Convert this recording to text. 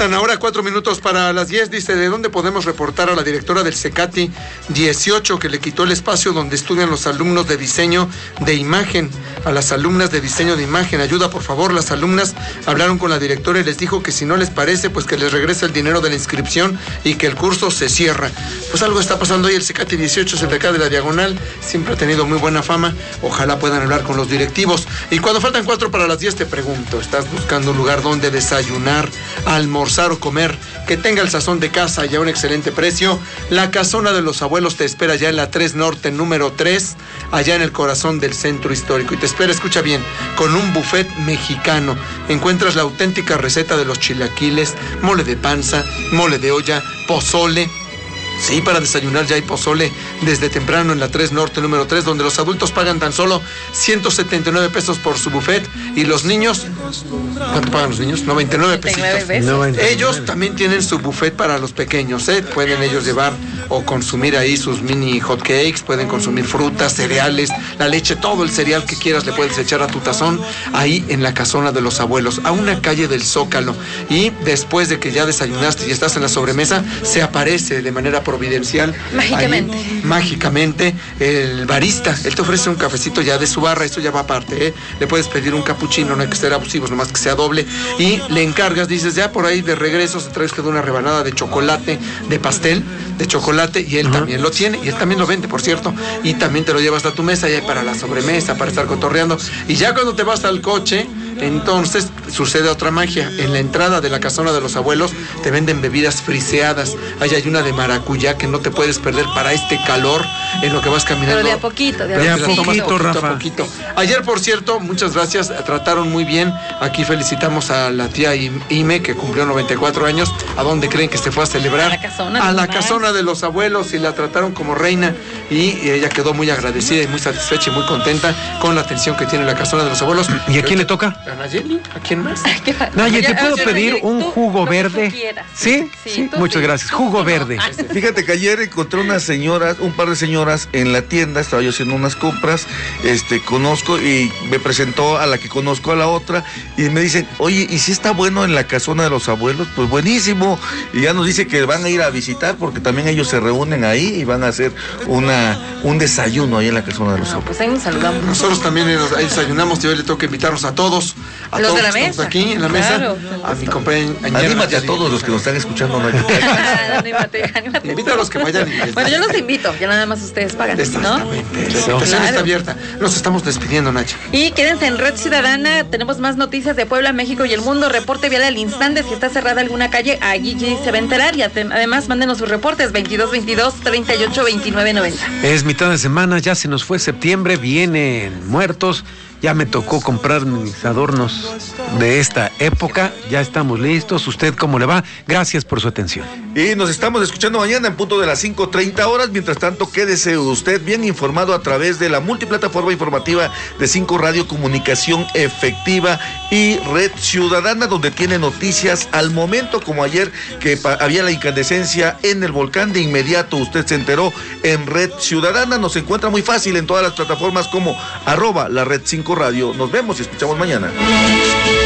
Faltan ahora 4 minutos para las 10. Dice, ¿de dónde podemos reportar a la directora del CECATI 18 que le quitó el espacio donde estudian los alumnos de diseño de imagen? A las alumnas de diseño de imagen, ayuda por favor. Las alumnas hablaron con la directora y les dijo que si no les parece, pues que les regrese el dinero de la inscripción y que el curso se cierra. Pues algo está pasando ahí. El CECATI 18 es el de acá de la Diagonal, siempre ha tenido muy buena fama. Ojalá puedan hablar con los directivos. Y cuando faltan 4 para las 10 te pregunto, ¿estás buscando un lugar donde desayunar, almorzar o comer que tenga el sazón de casa y a un excelente precio? La Casona de los Abuelos te espera ya en la 3 Norte número 3, allá en el corazón del centro histórico, y te espera, escucha bien, con un buffet mexicano. Encuentras la auténtica receta de los chilaquiles, mole de panza, mole de olla, pozole. Sí, para desayunar ya hay pozole desde temprano en la 3 Norte número 3, donde los adultos pagan tan solo 179 pesos por su buffet y los niños, ¿cuánto pagan los niños? 99 pesitos. Ellos también tienen su buffet para los pequeños, pueden ellos llevar o consumir ahí sus mini hot cakes, pueden consumir frutas, cereales, la leche, todo el cereal que quieras le puedes echar a tu tazón ahí en la Casona de los Abuelos, a una calle del Zócalo. Y después de que ya desayunaste y estás en la sobremesa, se aparece de manera providencial mágicamente el barista. Él te ofrece un cafecito ya de su barra, eso ya va aparte, le puedes pedir un capuchino, no hay que ser abusivos, nomás que sea doble, y le encargas, dices, ya por ahí de regreso se traes que de una rebanada de chocolate, de pastel de chocolate, y él también lo tiene, y él también lo vende, por cierto, y también te lo llevas a tu mesa, y hay para la sobremesa, para estar cotorreando. Y ya cuando te vas al coche, entonces sucede otra magia. En la entrada de la Casona de los Abuelos te venden bebidas friseadas. Ahí hay una de maracuyá que no te puedes perder para este calor en lo que vas caminando. Pero de a poquito, Rafa. A poquito. Ayer, por cierto, muchas gracias, trataron muy bien. Aquí felicitamos a la tía Ime, que cumplió 94 años. ¿A dónde creen que se fue a celebrar? A la Casona de los Abuelos, y la trataron como reina, y ella quedó muy agradecida y muy satisfecha y muy contenta con la atención que tiene la Casona de los Abuelos. ¿Y a quién le toca? A Nayeli. ¿A quién más? Nayeli, ¿te puedo pedir un jugo verde? ¿Sí? Muchas gracias. Jugo verde. Fíjate que ayer encontré un par de señoras en la tienda, estaba yo haciendo unas compras, conozco y me presentó a la que conozco a la otra, y me dicen, oye, ¿y si está bueno en la Casona de los Abuelos? Pues buenísimo. Y ya nos dice que van a ir a visitar porque también ellos se reúnen ahí y van a hacer un desayuno ahí en la Casona de los Abuelos. Pues ahí nos saludamos. Nosotros también ahí desayunamos, y hoy le tengo que invitarnos a todos. A los todos de la mesa. Aquí en la mesa. A mi compañero. Anímate a todos los que nos están escuchando. Anímate. Invita a los que vayan. Bueno, yo los invito, ya nada más ustedes pagan, ¿no? La invitación está abierta. Nos estamos despidiendo, Nacha. Y quédense en Red Ciudadana, tenemos más noticias de Puebla, México y el mundo. Reporte vial al instante, si está cerrada alguna calle, allí se va a enterar. Y además mándenos sus reportes, 2222-382990. Es mitad de semana, ya se nos fue septiembre, vienen muertos. Ya me tocó comprar mis adornos de esta época. Ya estamos listos. ¿Usted cómo le va? Gracias por su atención. Y nos estamos escuchando mañana en punto de las 5:30 horas. Mientras tanto, quédese usted bien informado a través de la multiplataforma informativa de 5 Radio, Comunicación Efectiva y Red Ciudadana, donde tiene noticias al momento, como ayer que había la incandescencia en el volcán. De inmediato usted se enteró en Red Ciudadana. Nos encuentra muy fácil en todas las plataformas como @la Red 5 Radio. Nos vemos y escuchamos mañana.